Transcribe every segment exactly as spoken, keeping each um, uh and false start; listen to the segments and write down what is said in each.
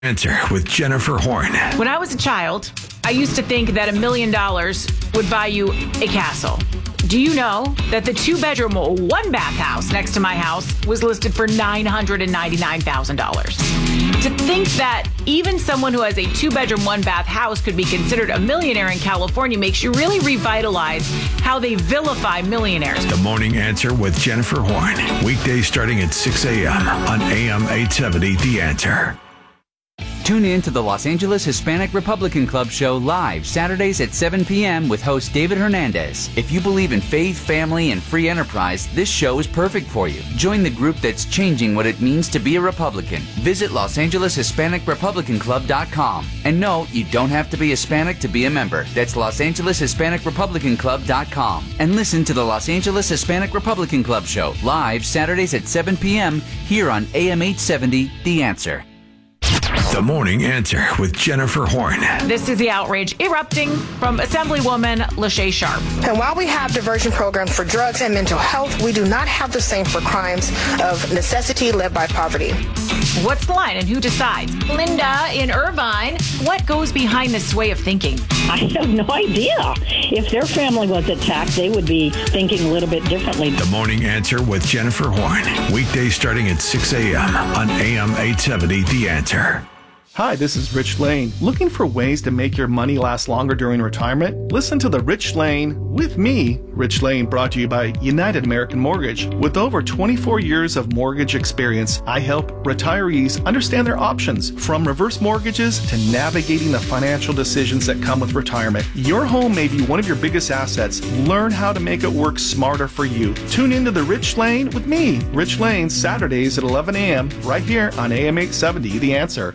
Answer with Jennifer Horn. When I was a child, I used to think that a million dollars would buy you a castle. Do you know that the two-bedroom, one-bath house next to my house was listed for nine hundred ninety-nine thousand dollars? To think that even someone who has a two-bedroom, one-bath house could be considered a millionaire in California makes you really revitalize how they vilify millionaires. The Morning Answer with Jennifer Horn. Weekdays starting at six a.m. on A M eight seventy, The Answer. Tune in to the Los Angeles Hispanic Republican Club show live Saturdays at seven p.m. with host David Hernandez. If you believe in faith, family, and free enterprise, this show is perfect for you. Join the group that's changing what it means to be a Republican. Visit Los Angeles Hispanic Republican Club dot com. And no, you don't have to be Hispanic to be a member. That's Los Angeles Hispanic Republican Club dot com. And listen to the Los Angeles Hispanic Republican Club show live Saturdays at seven p.m. here on A M eight seventy, The Answer. The Morning Answer with Jennifer Horn. This is the outrage erupting from Assemblywoman Lachey Sharp. And while we have diversion programs for drugs and mental health, we do not have the same for crimes of necessity led by poverty. What's the line and who decides? Linda in Irvine, what goes behind this way of thinking? I have no idea. If their family was attacked, they would be thinking a little bit differently. The Morning Answer with Jennifer Horn. Weekdays starting at six a.m. on A M eight seventy, The Answer. Hi, this is Rich Lane. Looking for ways to make your money last longer during retirement? Listen to The Rich Lane with me, Rich Lane, brought to you by United American Mortgage. With over twenty-four years of mortgage experience, I help retirees understand their options, from reverse mortgages to navigating the financial decisions that come with retirement. Your home may be one of your biggest assets. Learn how to make it work smarter for you. Tune into The Rich Lane with me, Rich Lane, Saturdays at eleven a.m. right here on A M eight seventy, The Answer.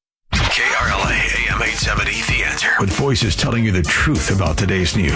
K R L A, A M eight seventy, The Answer. With voices telling you the truth about today's news.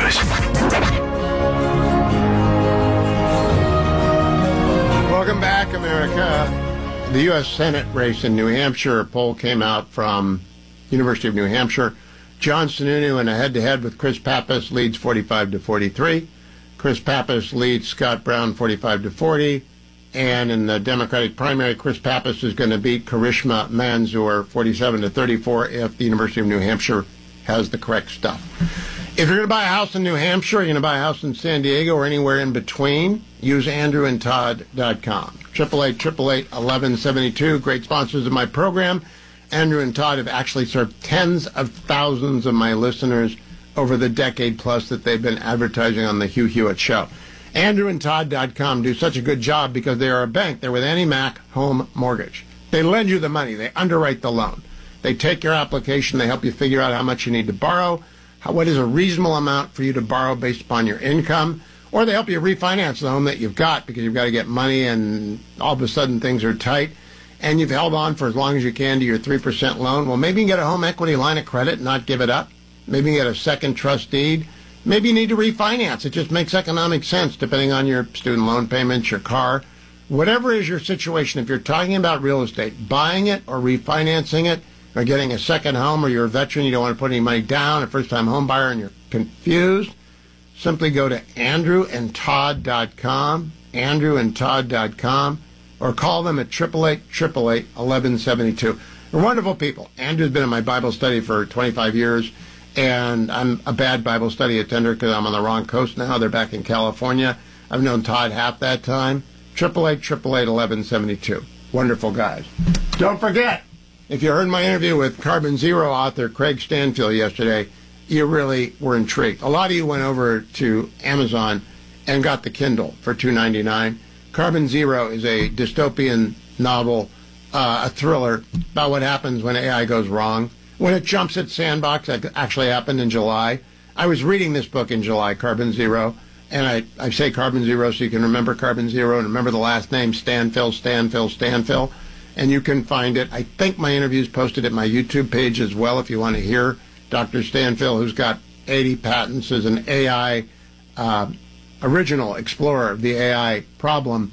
Welcome back, America. The U S Senate race in New Hampshire, a poll came out from University of New Hampshire. John Sununu in a head-to-head with Chris Pappas leads forty-five to forty-three. Chris Pappas leads Scott Brown forty-five to forty. And in the Democratic primary, Chris Pappas is going to beat Karishma Manzoor forty-seven to thirty-four if the University of New Hampshire has the correct stuff. If you're going to buy a house in New Hampshire, you're going to buy a house in San Diego or anywhere in between, use andrew and todd dot com. eight eight eight, eight eight eight, one one seven two, great sponsors of my program. Andrew and Todd have actually served tens of thousands of my listeners over the decade plus that they've been advertising on the Hugh Hewitt Show. andrew and todd dot com do such a good job because they are a bank. They're with AnnieMac Home Mortgage. They lend you the money. They underwrite the loan. They take your application. They help you figure out how much you need to borrow, how, what is a reasonable amount for you to borrow based upon your income, or they help you refinance the home that you've got because you've got to get money and all of a sudden things are tight and you've held on for as long as you can to your three percent loan. Well, maybe you can get a home equity line of credit and not give it up. Maybe you can get a second trust deed. Maybe you need to refinance. It just makes economic sense depending on your student loan payments, your car. Whatever is your situation, if you're talking about real estate, buying it or refinancing it, or getting a second home, or you're a veteran, you don't want to put any money down, a first-time home buyer, and you're confused, simply go to andrew and todd dot com, andrew and todd dot com, or call them at eight eight eight, eight eight eight, one one seven two. They're wonderful people. Andrew's been in my Bible study for twenty-five years. And I'm a bad Bible study attender because I'm on the wrong coast now. They're back in California. I've known Todd half that time. eight eight eight, eight eight eight, one one seven two. Wonderful guys. Don't forget, if you heard my interview with Carbon Zero author Craig Stanfield yesterday, you really were intrigued. A lot of you went over to Amazon and got the Kindle for two ninety-nine. Carbon Zero is a dystopian novel, uh, a thriller about what happens when A I goes wrong. When it jumps at Sandbox, that actually happened in July. I was reading this book in July, Carbon Zero, and I, I say Carbon Zero so you can remember Carbon Zero and remember the last name, Stanfield, Stanfield, Stanfield, and you can find it. I think my interview's posted at my YouTube page as well if you want to hear Doctor Stanfield, who's got eighty patents as an A I uh, original explorer of the A I problem.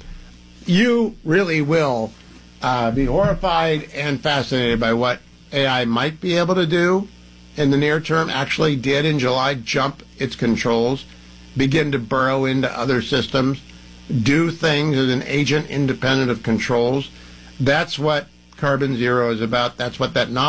You really will uh, be horrified and fascinated by what A I might be able to do in the near term, actually did in July, jump its controls, begin to burrow into other systems, do things as an agent independent of controls. That's what Carbon Zero is about. That's what that novel